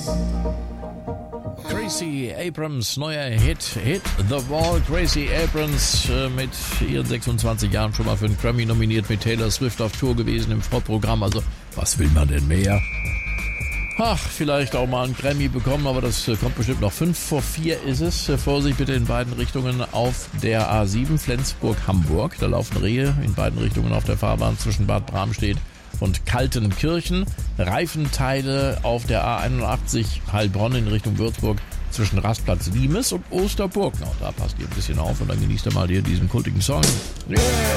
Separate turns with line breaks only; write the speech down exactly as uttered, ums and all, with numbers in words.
Gracie Abrams, neuer Hit, Hit the Wall. Gracie Abrams äh, mit ihren sechsundzwanzig Jahren schon mal für einen Grammy nominiert, mit Taylor Swift auf Tour gewesen im Vorprogramm. Also, was will man denn mehr? Ach, vielleicht auch mal einen Grammy bekommen, aber das äh, kommt bestimmt noch. Fünf vor vier ist es. Äh, Vorsicht bitte in beiden Richtungen auf der A sieben, Flensburg-Hamburg. Da laufen Rehe in beiden Richtungen auf der Fahrbahn zwischen Bad Bramstedt und Kaltenkirchen. Reifenteile auf der A einundachtzig Heilbronn in Richtung Würzburg zwischen Rastplatz Limes und Osterburg. Auch da passt ihr ein bisschen auf und dann genießt ihr mal hier diesen kultigen Song. Yeah!